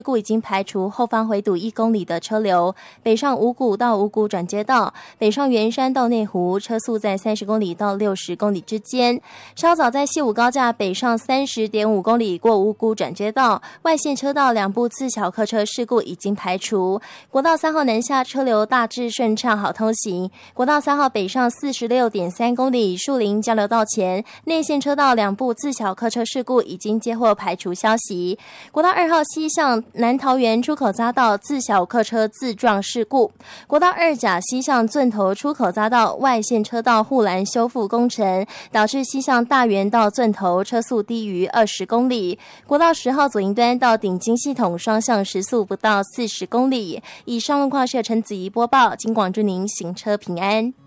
故已经排除后方回堵1公里的车流，北上五股到五股转接道，北上圆山到内湖车速在30公里到60公里之间。稍早在西武高架北上30.5公里过五股转接道，外线车道2部自小客车事故已经排除。国道3号南下车流大致顺畅好通行。国道3号北上46.3公里树林交流道前，内线车道2部自小客车事故已经接获排除消息。国道2号西向南桃园出口匝道自小客车自撞事故，国道2甲西向圳头出口匝道外线车道护栏修复工程，导致西向大园到圳头车速低于20公里。国道10号左营端到顶金系统双向时速不到40公里。以上路况是由陈子怡播报，金广祝您行车平安。